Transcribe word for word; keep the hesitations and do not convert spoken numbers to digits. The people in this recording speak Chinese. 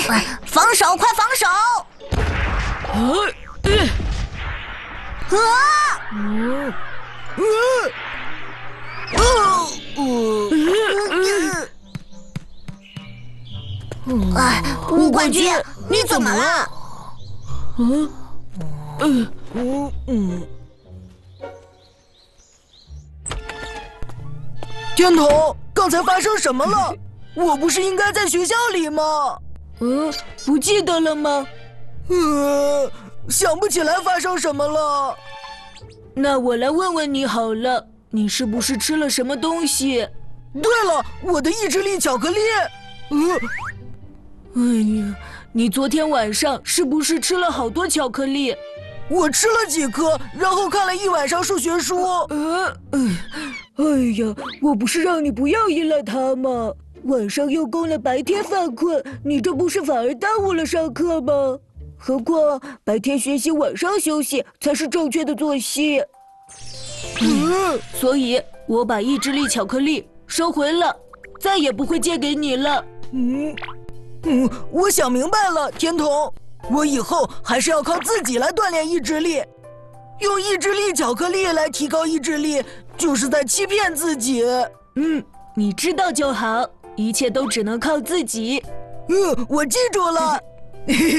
防守，快防守！ 啊！呃啊！ 嗯呃呃哎，吴冠军，你怎么了？ 嗯嗯嗯嗯。 天童，刚才发生什么了？我不是应该在学校里吗？ 嗯，不记得了吗？ 呃，想不起来发生什么了。 那我来问问你好了，你是不是吃了什么东西？ 对了，我的意志力巧克力。呃， 哎呀，你昨天晚上是不是吃了好多巧克力？ 我吃了几颗，然后看了一晚上数学书。 呃，哎，哎呀，我不是让你不要依赖它吗？晚上用功了，白天犯困，你这不是反而耽误了上课吗？何况白天学习，晚上休息才是正确的作息。嗯，所以我把意志力巧克力收回了，再也不会借给你了。 嗯嗯，我想明白了，天童，我以后还是要靠自己来锻炼意志力。用意志力巧克力来提高意志力，就是在欺骗自己。 嗯，你知道就好，一切都只能靠自己。 嗯，我记住了。